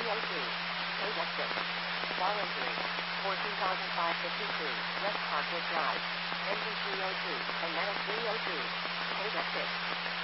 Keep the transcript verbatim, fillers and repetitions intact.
oh two. K six. Voluntary. fourteen thousand five hundred fifty-two. West Parkwood Drive. Engine three oh two. And metal three oh two. K six.